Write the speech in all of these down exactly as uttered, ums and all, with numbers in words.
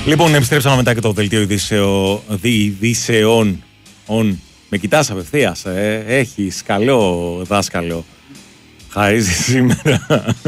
Λοιπόν, επιστρέψαμε μετά και το δελτίο ειδήσεων. On. Με κοιτάς απευθείας, ε. Έχεις καλό δάσκαλο. Χαρίζει σήμερα.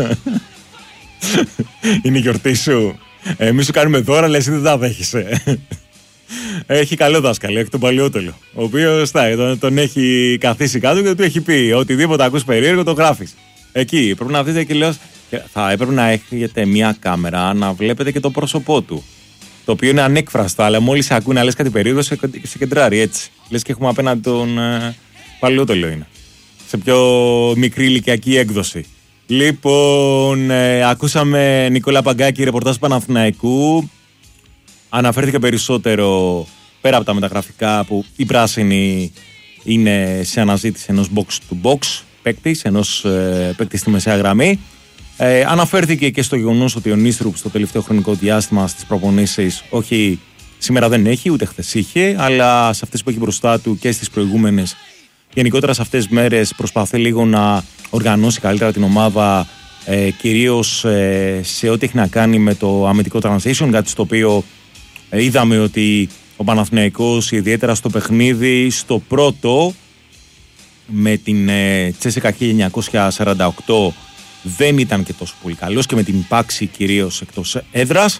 Είναι η γιορτή σου. Εμείς σου κάνουμε δώρα, λες δεν τα δέχεσαι. Έχει καλό δάσκαλο, έχει τον Παλαιότελο. Ο οποίος τον, τον έχει καθίσει κάτω και του έχει πει: οτιδήποτε ακούς περίεργο το γράφεις. Εκεί πρέπει να δείτε και λέω: θα έπρεπε να έχετε μια κάμερα να βλέπετε και το πρόσωπό του. Το οποίο είναι ανέκφραστο, αλλά μόλις σε ακούει να λες κάτι περίεργο, σε, σε κεντράρει έτσι. Λες και έχουμε απέναντι τον ε, Παλαιότελο είναι. Σε πιο μικρή ηλικιακή έκδοση. Λοιπόν, ε, ακούσαμε Νικόλα Παγκάκη, ρεπορτάζ Παναθηναϊκού. Αναφέρθηκε περισσότερο πέρα από τα μεταγραφικά που η πράσινη είναι σε αναζήτηση ενός box to box παίκτης, ενός ε, παίκτη στη μεσαία γραμμή. Ε, αναφέρθηκε και στο γεγονός ότι ο Νίστρουπ στο τελευταίο χρονικό διάστημα στις προπονήσεις, όχι σήμερα δεν έχει, ούτε χθες είχε, αλλά σε αυτές που έχει μπροστά του και στις προηγούμενες, γενικότερα σε αυτές τις μέρες προσπαθεί λίγο να οργανώσει καλύτερα την ομάδα, ε, κυρίως ε, σε ό,τι έχει να κάνει με το αμυντικό transition, κάτι στο οποίο ε, είδαμε ότι ο Παναθηναϊκός, ιδιαίτερα στο παιχνίδι, στο πρώτο με την ε, Τσέσεκα χίλια εννιακόσια σαράντα οκτώ, δεν ήταν και τόσο πολύ καλός και με την Πάξη κυρίως εκτός έδρας.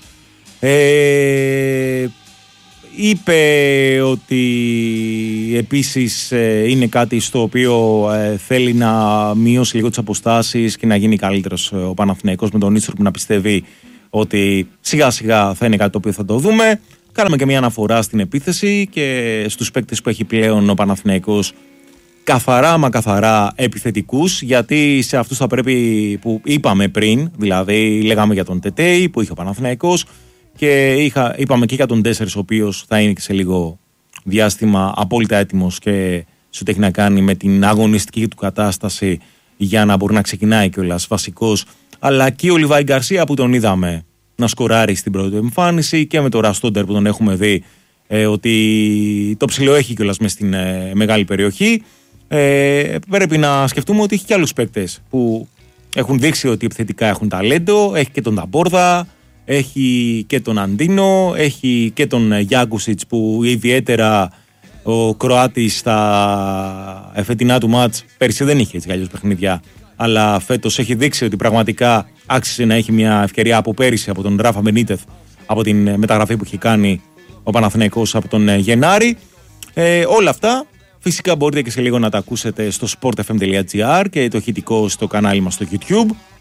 Ε, είπε ότι επίσης ε, είναι κάτι στο οποίο ε, θέλει να μειώσει λίγο τις αποστάσεις και να γίνει καλύτερος ο Παναθηναϊκός, με τον Νίστρουπ να πιστεύει ότι σιγά σιγά θα είναι κάτι το οποίο θα το δούμε. Κάναμε και μια αναφορά στην επίθεση και στους παίκτες που έχει πλέον ο Παναθηναϊκός, καθαρά μα καθαρά επιθετικούς, γιατί σε αυτούς θα πρέπει, που είπαμε πριν, δηλαδή λέγαμε για τον Τετέι που είχε ο Παναθηναϊκός και είχα, είπαμε και για τον Τέσσερις, ο οποίος θα είναι και σε λίγο διάστημα απόλυτα έτοιμος και σου έχει να κάνει με την αγωνιστική του κατάσταση για να μπορεί να ξεκινάει κιόλας βασικός, αλλά και ο Λιβάη Γκαρσία που τον είδαμε να σκοράρει στην πρώτη του εμφάνιση και με τον Ραστόντερ που τον έχουμε δει ε, ότι το ψηλό έχει κιόλας μες στην ε, μεγάλη περιοχή. Ε, πρέπει να σκεφτούμε ότι έχει και άλλους παίκτες που έχουν δείξει ότι επιθετικά έχουν ταλέντο. Έχει και τον Ταμπόρδα, έχει και τον Αντίνο, έχει και τον Γιάκουσιτς που ιδιαίτερα ο Κροάτης στα εφετινά του μάτς πέρσι δεν είχε έτσι αλλιώς παιχνίδια, αλλά φέτος έχει δείξει ότι πραγματικά άξιζε να έχει μια ευκαιρία από πέρυσι από τον Ράφα Μπενίτεθ, από την μεταγραφή που έχει κάνει ο Παναθηναϊκός από τον Γενάρη. Ε, όλα αυτά φυσικά μπορείτε και σε λίγο να τα ακούσετε στο sportfm.gr και το ηχητικό στο κανάλι μας στο YouTube.